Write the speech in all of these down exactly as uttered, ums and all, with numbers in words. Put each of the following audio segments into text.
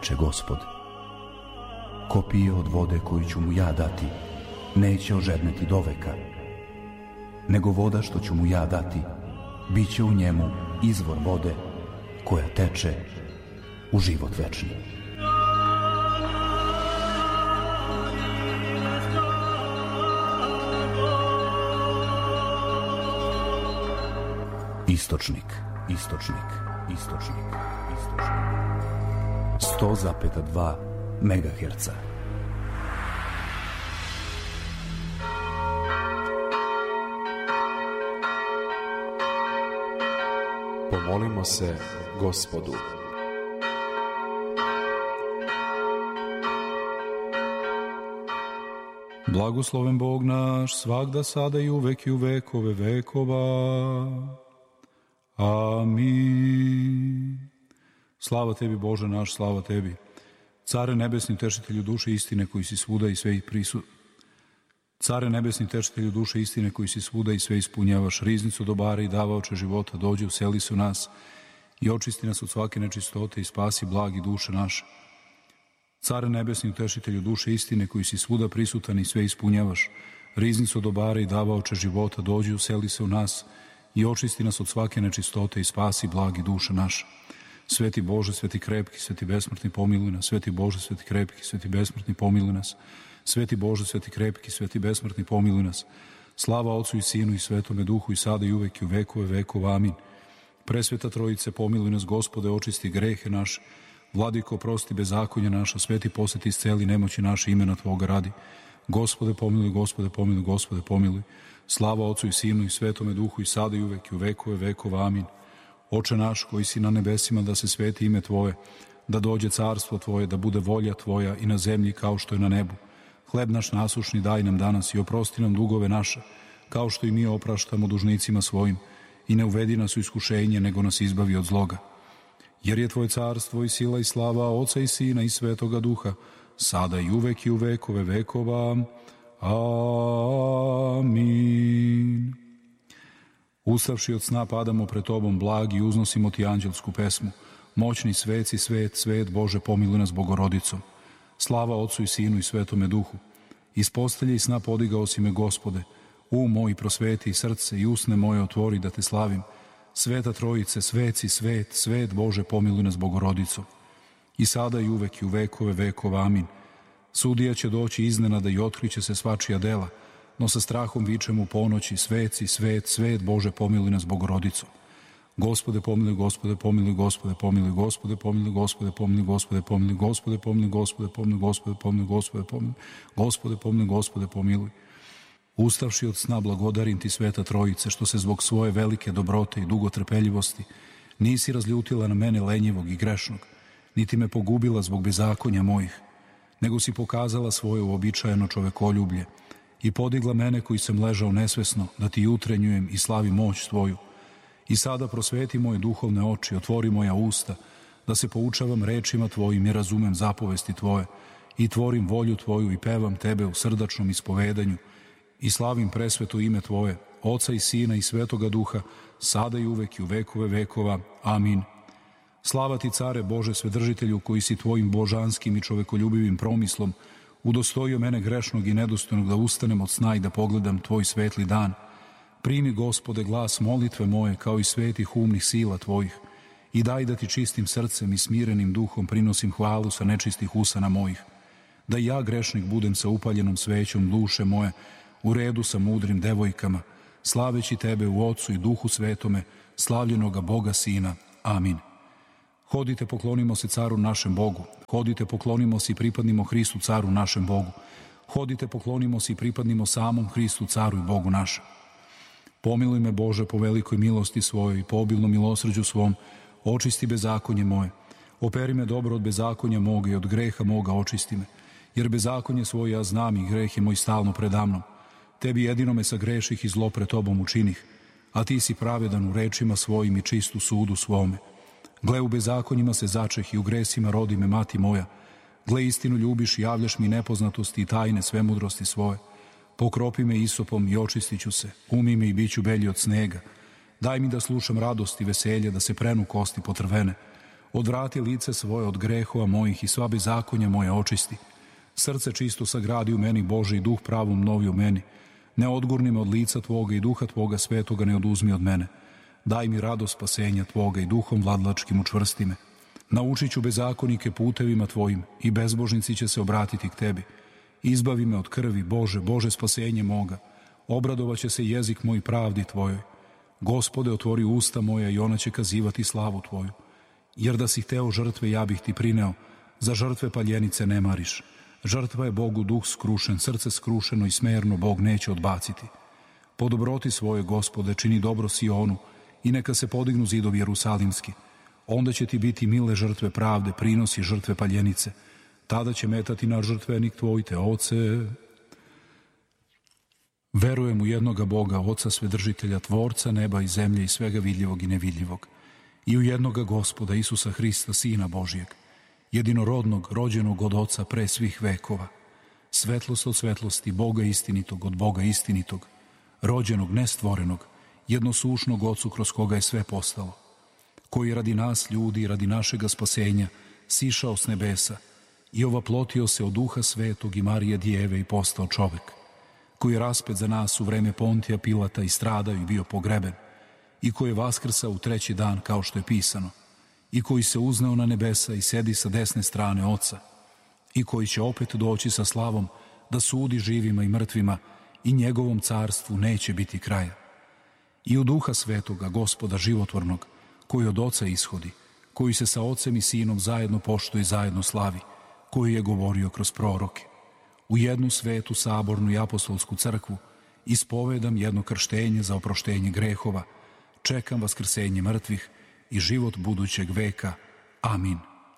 reče Gospod. Ko pije od vode koju ću mu ja dati, neće ožedneti doveka, nego voda što ću mu ja dati, bit će u njemu izvor vode koja teče u život večni. Istočnik, istočnik, istočnik, istočnik. sto zarez dva megaherca. Pomolimo se Gospodu. Blagosloven Bog naš, svagda, sada i uvek i u vekove vekova. Amin. Slava tebi, Bože naš, slava tebi. Care nebesni, tešitelju duše istine, koji si svuda i sve prisu... Care nebesni, tešitelju duše istine, koji si svuda i sve ispunjavaš, riznicu dobara i davaoče života, dođe, useli se u nas i očisti nas od svake nečistote i spasi blagi duše naše. Care nebesni, utešitelju duše istine, koji si svuda prisutan i sve ispunjavaš, riznicu dobara i davaoče života, dođe, useli se u nas i očisti nas od svake nečistote i spasi blagi duše naše. Sveti Bože, sveti krepki, sveti besmrtni, pomiluj nas. Sveti Bože, sveti krepki, sveti besmrtni, pomiluj nas. Sveti Bože, sveti krepki, sveti besmrtni, pomiluj nas. Slava Otcu i Sinu i Svetome Duhu i sada i uvek i u vekove vekova. Amin. Presveta Trojice, pomiluj nas, Gospode, očisti grehe naše. Vladiko, oprosti bezakonja naša. Sveti, poseti isceli nemoći naše, imena Tvoga radi. Gospode, pomiluj, Gospode, pomiluj, Gospode, pomiluj. Slava Otcu i Sinu i Svetome Duhu i sada i uvek i u vekove vekova. Amin. Oče naš koji si na nebesima, da se sveti ime Tvoje, da dođe carstvo Tvoje, da bude volja Tvoja i na zemlji kao što je na nebu. Hleb naš nasušni daj nam danas i oprosti nam dugove naše, kao što i mi opraštamo dužnicima svojim, i ne uvedi nas u iskušenje, nego nas izbavi od zloga. Jer je Tvoje carstvo i sila i slava Oca i Sina i Svetoga Duha, sada i uvek i u vekove vekova. Amin. Ustavši od sna padamo pred Tobom blagi i uznosimo Ti anđelsku pesmu. Moćni sveci, svet, svet, Bože, pomiluj nas Bogorodicom. Slava Otcu i Sinu i Svetome Duhu. Iz postelje i sna podigao si me, Gospode. Um moj prosveti i srce i usne moje otvori da Te slavim. Sveta Trojice, sveci, svet, svet, Bože, pomiluj nas Bogorodicom. I sada i uvek i u vekove vekova. Amin. Sudija će doći iznenada i otkriće se svačija dela, no sa strahom vičemo u ponoći, sveci, svet, svet, Bože, pomiluj nas Bogorodicom. Gospode, pomiluj, Gospode, pomiluj, Gospode, pomiluj, Gospode, pomiluj, Gospode, pomiluj, Gospode, pomiluj, Gospode, pomiluj, Gospode, pomiluj, Gospode, pomiluj, Gospode, pomiluj, Gospode, pomiluj, Gospode, pomiluj. Ustavši od sna, blagodarim Ti, Sveta Trojice, što se zbog svoje velike dobrote i dugotrpeljivosti nisi razljutila na mene lenjivog i grešnog, niti me pogubila zbog bezakonja mojih, nego si pokazala svoje uobičajeno čovekoljublje i podigla mene koji sam ležao nesvesno da Ti jutrenjujem i slavim moć Tvoju. I sada prosveti moje duhovne oči, otvori moja usta, da se poučavam rečima Tvojim i razumem zapovesti Tvoje, i tvorim volju Tvoju i pevam Tebe u srdačnom ispovedanju i slavim presveto ime Tvoje, Oca i Sina i Svetoga Duha, sada i uvek i u vekove vekova. Amin. Slava Ti, Care Bože, Svedržitelju, koji si Tvojim božanskim i čovekoljubivim promislom udostojio mene grešnog i nedostojnog da ustanem od sna i da pogledam Tvoj svetli dan. Primi, Gospode, glas molitve moje kao i svetih umnih sila Tvojih i daj da Ti čistim srcem i smirenim duhom prinosim hvalu sa nečistih usana mojih. Da i ja, grešnik, budem sa upaljenom svećom duše moje u redu sa mudrim devojkama, slaveći Tebe u Otcu i Duhu Svetome, slavljenoga Boga Sina. Amin. Hodite, poklonimo se Caru našem Bogu. Hodite, poklonimo se i pripadnimo Hristu, Caru našem Bogu. Hodite, poklonimo se i pripadnimo samom Hristu, Caru i Bogu našem. Pomiluj me, Bože, po velikoj milosti svojoj i po obilnom milosrđu svom, očisti bezakonje moje. Operi me dobro od bezakonja moga i od greha moga očisti me, jer bezakonje svoje ja znam i greh je moj stalno predamnom. Tebi jedino me sagreših i zlo pred Tobom učinih, a Ti si pravedan u rečima svojim i čistu sudu svome. Gle, u bezakonjima se začeh i u gresima rodi me mati moja. Gle, istinu ljubiš i javljaš mi nepoznatosti i tajne svemudrosti svoje. Pokropi me isopom i očistit ću se, umi me i bit ću belji od snega. Daj mi da slušam radost i veselje, da se prenu kosti potrvene. Odvrati lice svoje od grehova mojih i sva bezakonja moje očisti. Srce čisto sagradi u meni, Bože, i duh pravom novi u meni. Ne odgurni me od lica Tvoga i duha Tvoga svetoga ne oduzmi od mene. Daj mi radost spasenja Tvoga i duhom vladlačkim učvrsti me. Naučit ću bezakonike putevima Tvojim i bezbožnici će se obratiti k Tebi. Izbavi me od krvi, Bože, Bože spasenje moga. Obradovaće se jezik moj pravdi Tvojoj. Gospode, otvori usta moja i ona će kazivati slavu Tvoju. Jer da si hteo žrtve, ja bih Ti prineo. Za žrtve paljenice ne mariš. Žrtva je Bogu duh skrušen, srce skrušeno i smerno Bog neće odbaciti. Po dobroti svoje, Gospode, čini dobro Sionu i neka se podignu zidovi Jerusalimski. Onda će Ti biti mile žrtve pravde, prinosi žrtve paljenice. Tada će metati na žrtvenik Tvoj, te Oce. Verujem u jednoga Boga, Oca Svedržitelja, Tvorca neba i zemlje i svega vidljivog i nevidljivog. I u jednoga Gospoda, Isusa Hrista, Sina Božijeg, jedinorodnog, rođenog od Oca pre svih vekova, svetlost od svetlosti, Boga istinitog od Boga istinitog, rođenog, nestvorenog, jednosušnog Ocu kroz koga je sve postalo, koji je radi nas ljudi i radi našega spasenja sišao s nebesa i ovaplotio se od Duha Svetog i Marije Djeve i postao čovek, koji je raspet za nas u vreme Pontija Pilata i stradao i bio pogreben, i koji je vaskrsao u treći dan kao što je pisano, i koji se uzneo na nebesa i sedi sa desne strane Oca, i koji će opet doći sa slavom da sudi živima i mrtvima i njegovom carstvu neće biti kraja. I u Duha Svetoga, Gospoda životvornog, koji od Oca ishodi, koji se sa Ocem i Sinom zajedno poštuje i zajedno slavi, koji je govorio kroz proroke. U jednu svetu, sabornu i apostolsku crkvu ispovedam jedno krštenje za oproštenje grehova, čekam vaskrsenje mrtvih i život budućeg veka. Amin.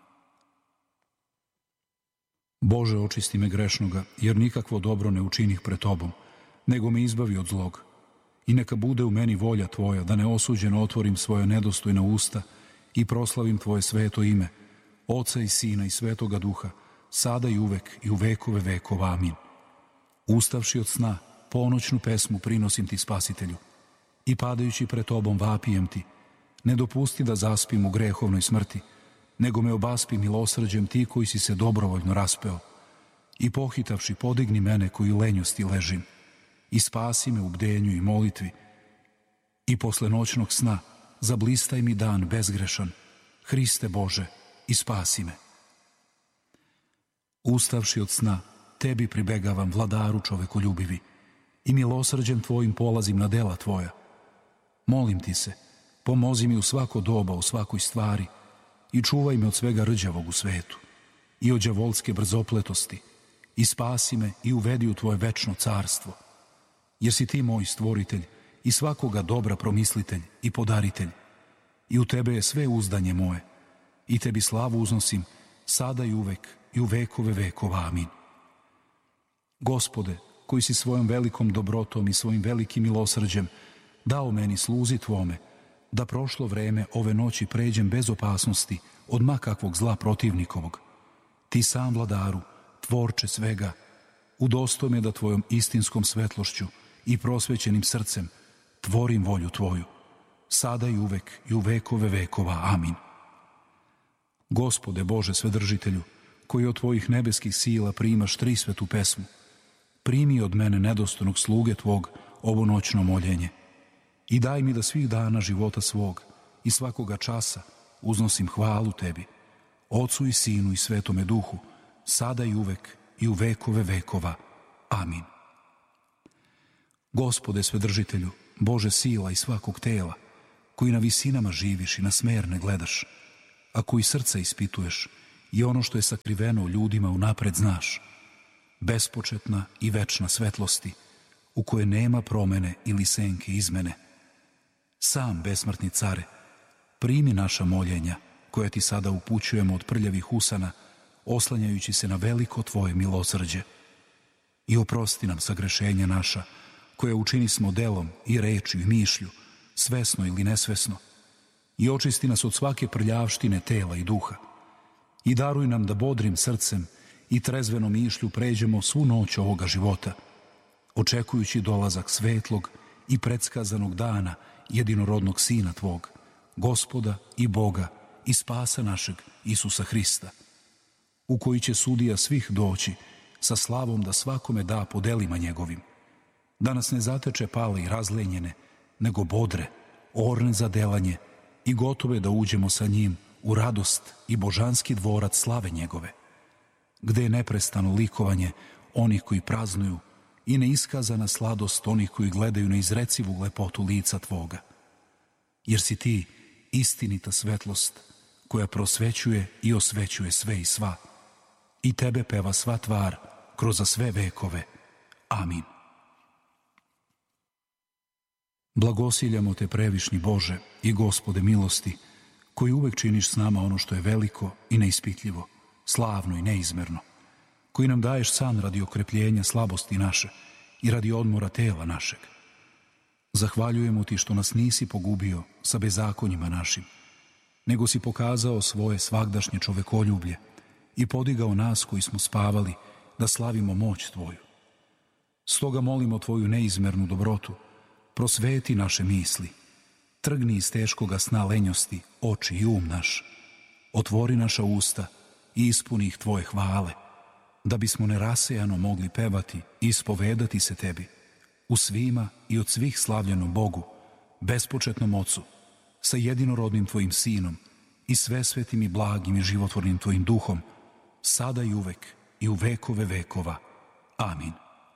Bože, očisti me grešnoga, jer nikakvo dobro ne učinih pred Tobom, nego me izbavi od zlog. I neka bude u meni volja Tvoja, da neosuđeno otvorim svoje nedostojna usta i proslavim Tvoje sveto ime, Oca i Sina i Svetoga Duha, sada i uvek i u vekove vekova. Amin. Ustavši od sna, ponoćnu pesmu prinosim Ti, Spasitelju, i padajući pred Tobom vapijem Ti. Ne dopusti da zaspim u grehovnoj smrti, nego me obaspi milosrđem Ti koji si se dobrovoljno raspeo. I pohitavši, podigni mene koji u lenjosti ležim, i spasi me u bdenju i molitvi. I posle noćnog sna zablistaj mi dan bezgrešan, Hriste Bože, i spasi me. Ustavši od sna, Tebi pribegavam, Vladaru čovekoljubivi, i milosrđem Tvojim polazim na dela Tvoja. Molim Ti se, pomozi mi u svako doba, u svakoj stvari, i čuvaj me od svega rđavog u svetu, i od đavolske brzopletosti, i spasi me i uvedi u Tvoje večno carstvo, jer si Ti moj stvoritelj i svakoga dobra promislitelj i podaritelj, i u Tebe je sve uzdanje moje, i Tebi slavu uznosim, sada i uvek i u vekove vekova. Amin. Gospode, koji si svojom velikom dobrotom i svojim velikim milosrđem dao meni sluzi Tvome, da prošlo vreme ove noći pređem bez opasnosti od makakvog zla protivnikovog. Ti sam, Vladaru, Tvorče svega, udostoj me da Tvojom istinskom svetlošću i prosvećenim srcem tvorim volju Tvoju, sada i uvek i u vekove vekova. Amin. Gospode Bože Svedržitelju, koji od Tvojih nebeskih sila primaš trisvetu pesmu, primi od mene nedostojnog sluge Tvog ovo noćno moljenje i daj mi da svih dana života svog i svakoga časa uznosim hvalu Tebi, Ocu i Sinu i Svetome Duhu, sada i uvek i u vekove vekova. Amin. Gospode Svedržitelju, Bože sila i svakog tela, koji na visinama živiš i na smerne gledaš, a koji srca ispituješ i ono što je sakriveno u ljudima unapred znaš, bespočetna i večna svetlosti, u koje nema promene ili senke izmene. Sam besmrtni care, primi naša moljenja, koja Ti sada upućujemo od prljavih usana, oslanjajući se na veliko Tvoje milosrđe. I oprosti nam sagrešenja naša, koje učinismo delom i rečju i mišlju, svesno ili nesvesno, i očisti nas od svake prljavštine tela i duha. I daruj nam da bodrim srcem i trezvenom mišlju pređemo svu noć ovoga života, očekujući dolazak svetlog i predskazanog dana jedinorodnog Sina Tvog, Gospoda i Boga i spasa našeg Isusa Hrista, u koji će sudija svih doći sa slavom da svakome da po delima njegovim, da nas ne zateče pale i razlenjene, nego bodre, orne za delanje i gotove da uđemo sa njim u radost i božanski dvorac slave njegove, gde je neprestano likovanje onih koji praznuju i neiskazana sladost onih koji gledaju na izrecivu lepotu lica Tvoga. Jer si Ti istinita svetlost koja prosvećuje i osvećuje sve i sva, i Tebe peva sva tvar kroz sve vekove. Amin. Blagosiljamo Te, previšnji Bože i Gospode milosti, koji uvek činiš s nama ono što je veliko i neispitljivo, slavno i neizmerno, koji nam daješ san radi okrepljenja slabosti naše i radi odmora tela našeg. Zahvaljujemo Ti što nas nisi pogubio sa bezakonjima našim, nego si pokazao svoje svagdašnje čovekoljublje i podigao nas koji smo spavali da slavimo moć Tvoju. Stoga molimo Tvoju neizmernu dobrotu, prosveti naše misli, trgni iz teškoga sna lenjosti oči i um naš, otvori naša usta i ispuni ih Tvoje hvale, da bismo nerasejano mogli pevati i ispovedati se Tebi, u svima i od svih slavljenom Bogu, bespočetnom Ocu, sa jedinorodnim Tvojim Sinom i svesvetim i blagim i životvornim Tvojim Duhom, sada i uvek i u vekove vekova. Amin.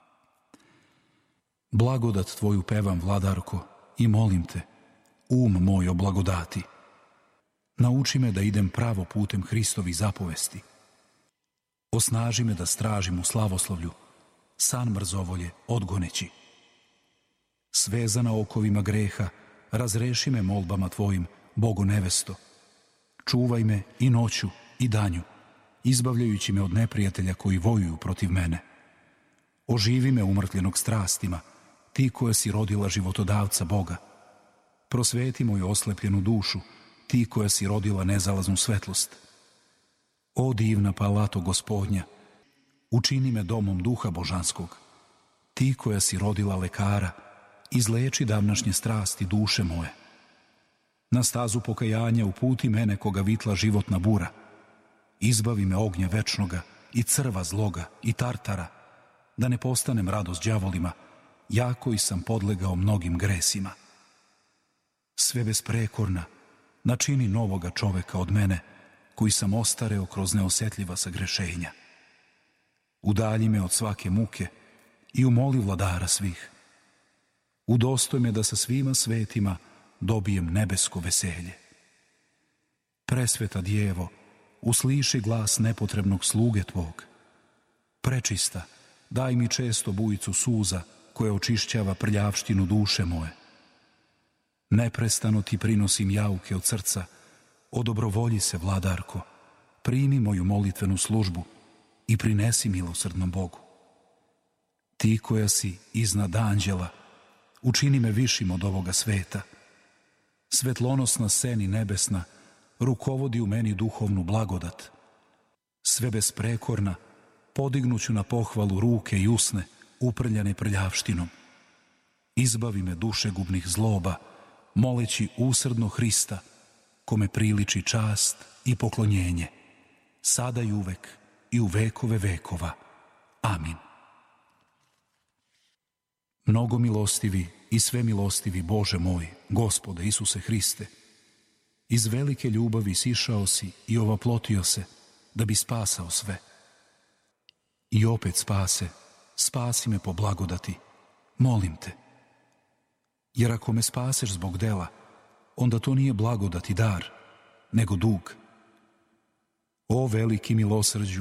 Blagodat Tvoju pevam, Vladarko, i molim Te, um moj oblagodati. Nauči me da idem pravo putem Hristovih zapovesti. Osnaži me da stražim u slavoslovlju, san mrzovolje odgoneći. Svezana okovima greha, razreši me molbama Tvojim, Bogo nevesto. Čuvaj me i noću i danju, izbavljajući me od neprijatelja koji vojuju protiv mene. Oživi me umrtljenog strastima, Ti koja si rodila životodavca Boga. Prosveti moju oslepljenu dušu, Ti koja si rodila nezalaznu svetlost. O divna palato Gospodnja, učini me domom duha božanskog. Ti koja si rodila lekara, izleči davnašnje strasti duše moje. Na stazu pokajanja uputi mene koga vitla životna bura. Izbavi me ognja večnoga i crva zloga i tartara, da ne postanem radost đavolima, ja koji sam podlegao mnogim gresima. Sve besprekorna, načini novoga čoveka od mene, koji sam ostareo kroz neosetljiva sagrešenja. Udalji me od svake muke i umoli Vladara svih. Udostoj me da sa svima svetima dobijem nebesko veselje. Presveta Djevo, usliši glas nepotrebnog sluge Tvog. Prečista, daj mi često bujicu suza koja očišćava prljavštinu duše moje. Neprestano Ti prinosim jauke od srca, odobrovolji se, Vladarko, primi moju molitvenu službu i prinesi milosrdnom Bogu. Ti koja si iznad anđela, učini me višim od ovoga sveta. Svetlonosna seni nebesna, rukovodi u meni duhovnu blagodat. Sve besprekorna, podignuću na pohvalu ruke i usne, uprljane prljavštinom. Izbavi me dušegubnih zloba, moleći usrdno Hrista, kome priliči čast i poklonjenje, sada i uvek i u vekove vekova. Amin. Mnogo milostivi i sve milostivi Bože moj, Gospode Isuse Hriste, iz velike ljubavi sišao si i ovaplotio se da bi spasao sve. I opet spase, spasi me po blagodati, molim Te. Jer ako me spaseš zbog dela, onda to nije blagodat i dar, nego dug. O veliki milosrđu